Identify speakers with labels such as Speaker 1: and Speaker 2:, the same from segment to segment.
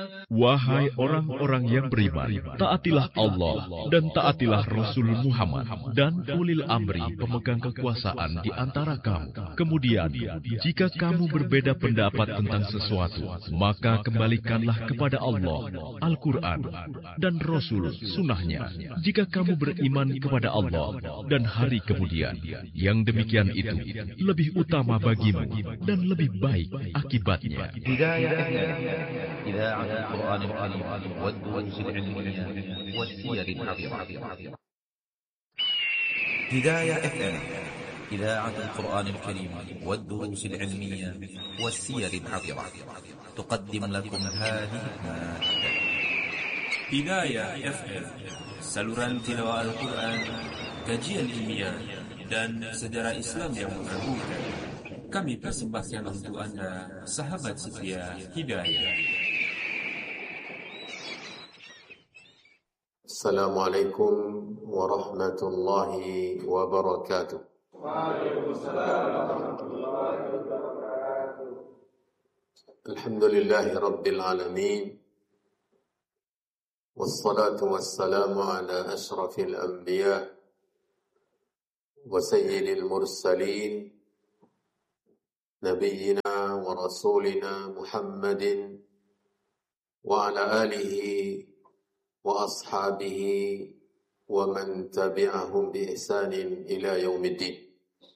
Speaker 1: Wahai orang-orang yang beriman, taatilah Allah dan taatilah Rasul Muhammad dan ulil amri pemegang kekuasaan di antara kamu. Kemudian, jika kamu berbeda pendapat tentang sesuatu, maka kembalikanlah kepada Allah, Al-Quran, dan Rasul sunnahnya. Jika kamu beriman kepada Allah dan hari kemudian, yang demikian itu lebih utama bagimu dan lebih baik akibatnya.
Speaker 2: القرآن الكريم والدروس العلمية والسير النبوية. هداية FM إذاعة القرآن الكريم والدروس العلمية والسير النبوية تقدم لكم هذه المادة.
Speaker 3: هداية FM saluran tilawah Al-Quran, kajian ilmiah dan sejarah Islam yang mengagumkan. Kami persembahkan untuk Anda, sahabat setia Hidayah.
Speaker 4: Assalamualaikum warahmatullahi wabarakatuh.
Speaker 5: Waalaikumsalam warahmatullahi wabarakatuh.
Speaker 4: Alhamdulillahi rabbil alamin. Wassalatu wassalamu ala ashrafil anbiya wa sayyidil mursalin nabiyyina wa rasulina Muhammadin wa ala alihi wa ashabihi wa man tabi'ahum bi ihsanin ila yaumiddin.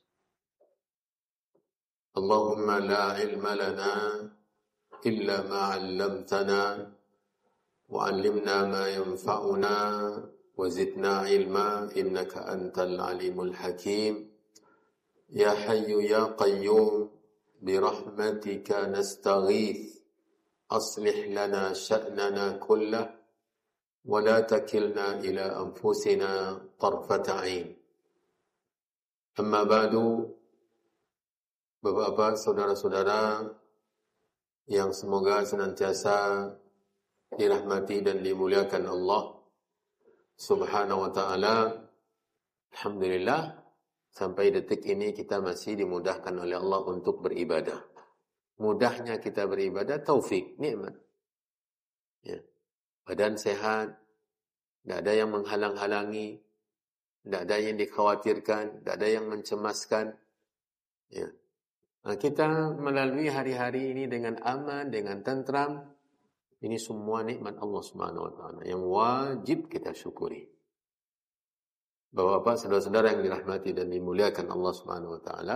Speaker 4: Allahumma la ilma lana illa ma 'allamtana wa 'allimna ma yanfa'una wa zidna ilma innaka antal alimul hakim. Ya hayyu ya qayyum bi rahmatika nastaghith aslih lana sya'nana kullahu ولا تكلنا إلى أنفسنا طرفة عين. أما بعد, Bapak-bapak, saudara-saudara yang semoga senantiasa dirahmati dan dimuliakan Allah Subhanahu wa ta'ala. Alhamdulillah, sampai detik ini kita masih dimudahkan oleh Allah untuk beribadah. Mudahnya kita beribadah, taufik, nikmat. Ya. Badan sehat, tidak ada yang menghalang-halangi, tidak ada yang dikhawatirkan, tidak ada yang mencemaskan. Ya. Nah, kita melalui hari-hari ini dengan aman, dengan tentram. Ini semua nikmat Allah Subhanahu wa ta'ala yang wajib kita syukuri. Bapak-bapak, saudara-saudara yang dirahmati dan dimuliakan Allah Subhanahu wa ta'ala,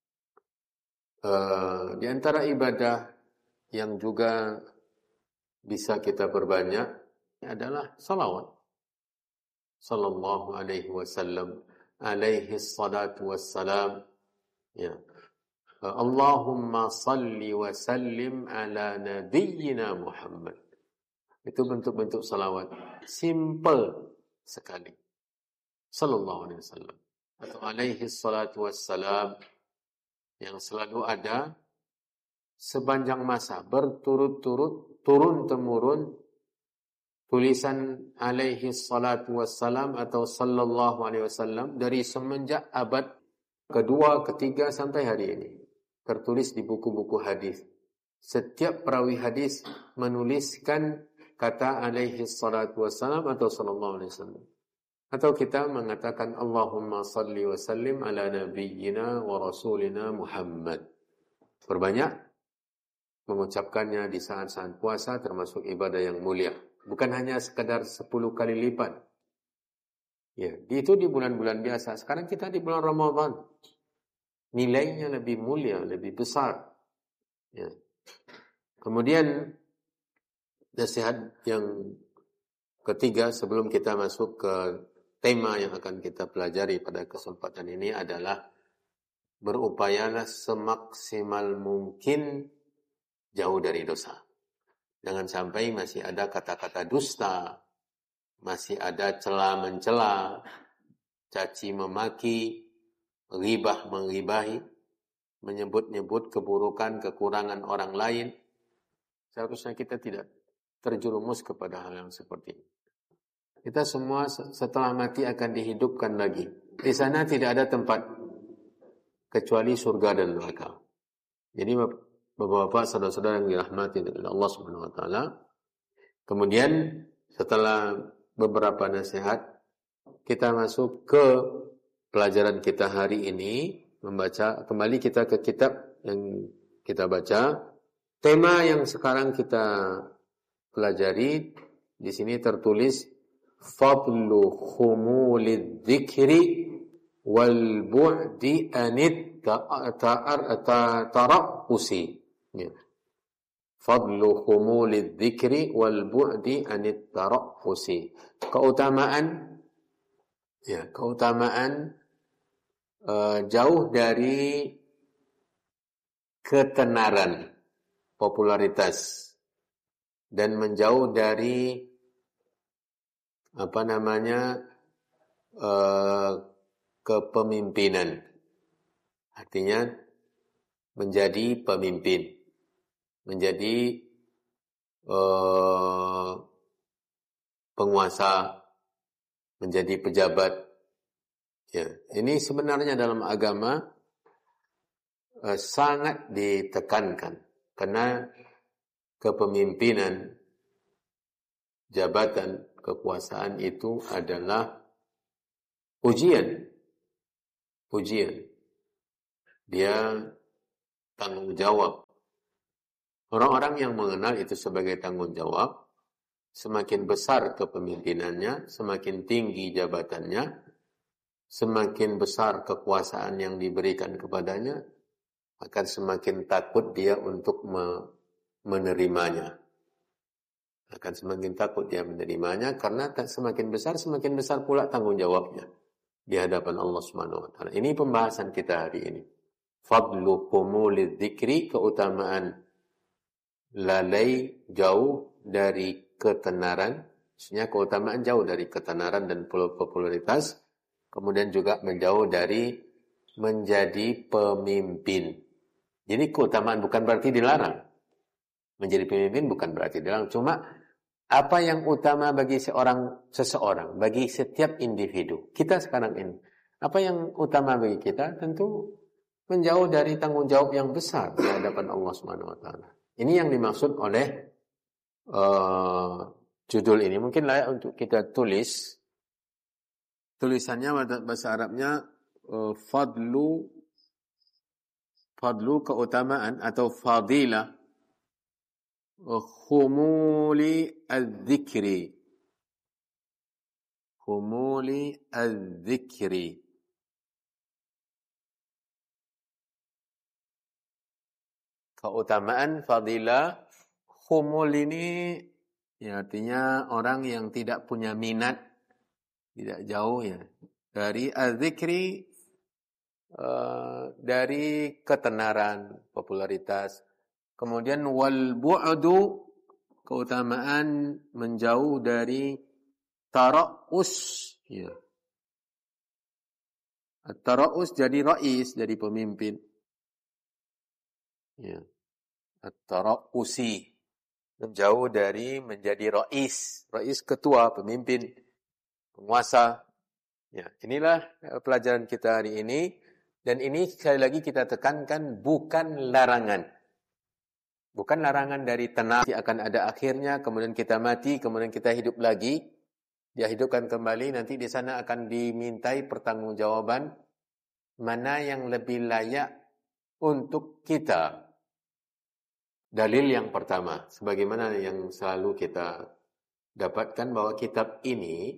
Speaker 4: di antara ibadah yang juga bisa kita perbanyak adalah salawat. Sallallahu alaihi wasallam, alaihi salatu wassalam. Ya. Allahumma salli wa sallim ala nabiyyina Muhammad. Itu bentuk-bentuk salawat. Simple sekali. Sallallahu alaihi wasallam. Atau alaihi salatu wassalam. Yang selalu ada sepanjang masa, berturut-turut, turun-temurun, tulisan alaihi salatu wassalam atau sallallahu alaihi wasallam dari semenjak abad kedua, ketiga sampai hari ini. Tertulis di buku-buku hadis. Setiap perawi hadis menuliskan kata alaihi salatu wassalam atau sallallahu alaihi wasallam. Atau kita mengatakan Allahumma salli wa sallim ala nabiyyina wa rasulina Muhammad. Perbanyak mengucapkannya di saat-saat puasa termasuk ibadah yang mulia. Bukan hanya sekadar 10 kali lipat. Ya, itu di bulan-bulan biasa. Sekarang kita di bulan Ramadan. Nilainya lebih mulia, lebih besar. Ya. Kemudian nasihat yang ketiga sebelum kita masuk ke tema yang akan kita pelajari pada kesempatan ini adalah berupayalah semaksimal mungkin jauh dari dosa. Jangan sampai masih ada kata-kata dusta, masih ada cela-mencela, caci memaki, ghibah menghibahi, menyebut-nyebut keburukan, kekurangan orang lain. Seharusnya kita tidak terjerumus kepada hal yang seperti ini. Kita semua setelah mati akan dihidupkan lagi. Di sana tidak ada tempat kecuali surga dan neraka. Jadi bapak-bapak, saudara-saudara yang dirahmati oleh Allah Subhanahu wa taala, Kemudian setelah beberapa nasihat, kita masuk ke pelajaran kita hari ini, membaca kembali kita ke kitab yang kita baca. Tema yang sekarang kita pelajari di sini tertulis fadlu khumulid dzikri wal bu'di anit tara'usi. Ya. Fadlu khumulid dzikri wal bu'di anit tara'usi. Keutamaan jauh dari ketenaran, popularitas, dan menjauh dari kepemimpinan. Artinya menjadi pemimpin, menjadi penguasa, menjadi pejabat. Ya, ini sebenarnya dalam agama sangat ditekankan karena kepemimpinan, jabatan, kekuasaan itu adalah ujian. Dia tanggung jawab. Orang-orang yang mengenal itu sebagai tanggung jawab, semakin besar kepemimpinannya, semakin tinggi jabatannya, semakin besar kekuasaan yang diberikan kepadanya, akan semakin takut dia untuk menerimanya. Akan semakin takut dia menerimanya karena semakin besar pula tanggung jawabnya di hadapan Allah Subhanahu wa taala. Ini pembahasan kita hari ini. Fadlu qumulidz dzikri, keutamaan lalai jauh dari ketenaran. Maksudnya keutamaan jauh dari ketenaran dan popularitas. Kemudian juga menjauh dari menjadi pemimpin. Jadi keutamaan bukan berarti dilarang. Menjadi pemimpin bukan berarti dilarang. Cuma apa yang utama bagi seseorang, bagi setiap individu. Kita sekarang ini. Apa yang utama bagi kita? Tentu menjauh dari tanggung jawab yang besar di hadapan Allah Subhanahu wa taala. Ini yang dimaksud oleh judul ini. Mungkin layak untuk kita tulis. Tulisannya bahasa Arabnya fadlu keutamaan atau fadilah khumuli al-dzikri. Keutamaan fadilah khumul ini ya, artinya orang yang tidak punya minat, tidak jauh ya dari al-dzikri, dari ketenaran, popularitas. Kemudian wal bu'du, keutamaan menjauh dari tara'us ya. At-tara'us jadi rais, jadi pemimpin. Ya. At-tara'usi, menjauh dari menjadi rais ketua, pemimpin, penguasa. Ya, inilah pelajaran kita hari ini, dan ini sekali lagi kita tekankan bukan larangan. Bukan larangan dari tenar akan ada akhirnya, kemudian kita mati, kemudian kita hidup lagi, dia hidupkan kembali, nanti di sana akan dimintai pertanggungjawaban mana yang lebih layak untuk kita. Dalil yang pertama, sebagaimana yang selalu kita dapatkan bahwa kitab ini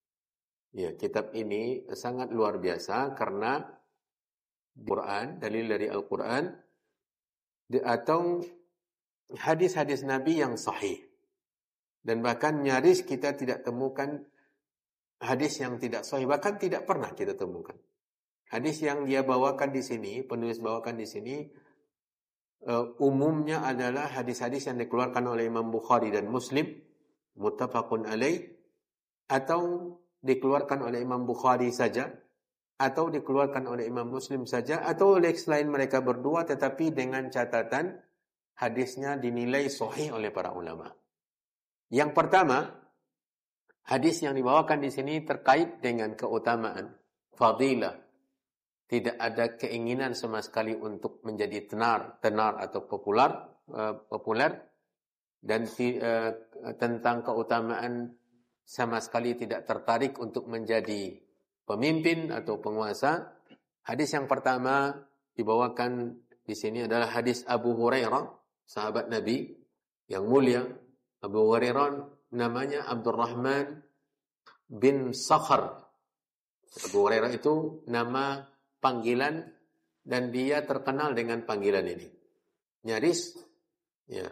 Speaker 4: sangat luar biasa karena Quran, dalil dari Al-Quran atau hadis-hadis Nabi yang sahih. Dan bahkan nyaris kita tidak temukan hadis yang tidak sahih, bahkan tidak pernah kita temukan. Hadis yang dia bawakan di sini, penulis bawakan di sini, umumnya adalah hadis-hadis yang dikeluarkan oleh Imam Bukhari dan Muslim, muttafaqun alaih, atau dikeluarkan oleh Imam Bukhari saja, atau dikeluarkan oleh Imam Muslim saja, atau oleh selain mereka berdua, tetapi dengan catatan hadisnya dinilai sahih oleh para ulama. Yang pertama, hadis yang dibawakan di sini terkait dengan keutamaan, fadilah. Tidak ada keinginan sama sekali untuk menjadi tenar atau populer. dan tentang keutamaan sama sekali tidak tertarik untuk menjadi pemimpin atau penguasa. Hadis yang pertama dibawakan di sini adalah hadis Abu Hurairah, sahabat Nabi yang mulia. Abu Hurairah namanya Abdurrahman bin Sakhar. Abu Hurairah itu nama panggilan dan dia terkenal dengan panggilan ini. Nyaris ya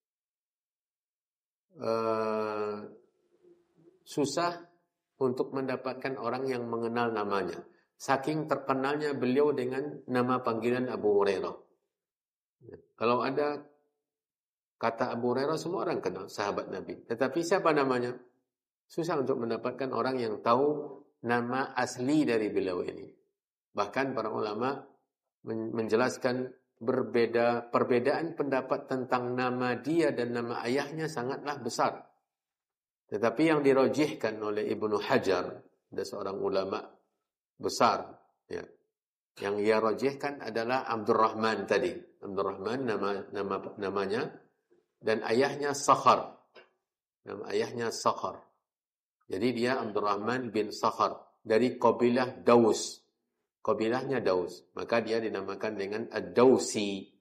Speaker 4: susah untuk mendapatkan orang yang mengenal namanya. Saking terkenalnya beliau dengan nama panggilan Abu Hurairah. Kalau ada kata Abu Hurairah, semua orang kenal, sahabat Nabi. Tetapi siapa namanya? Susah untuk mendapatkan orang yang tahu nama asli dari beliau ini. Bahkan para ulama menjelaskan perbedaan pendapat tentang nama dia dan nama ayahnya sangatlah besar. Tetapi yang dirojihkan oleh Ibnu Hajar, ada seorang ulama besar, ya, yang ia rojihkan adalah Abdurrahman tadi. Abdurrahman namanya, dan ayahnya Sakhar. Nama ayahnya Sakhar. Jadi dia Abdurrahman bin Sakhar dari kabilah Daus. Kabilahnya Daus. Maka dia dinamakan dengan Ad-Dausi.